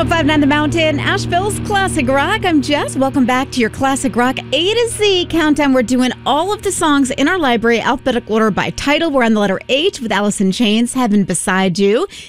1059 The Mountain, Asheville's Classic Rock. I'm Jess. Welcome back to your Classic Rock A to Z countdown. We're doing all of the songs in our library, alphabetical order by title. We're on the letter H with Alice in Chains, Heaven Beside You.